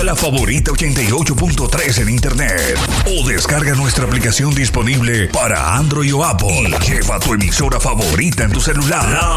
La Favorita 88.3 en internet. O descarga nuestra aplicación disponible para Android o Apple. Lleva tu emisora favorita en tu celular.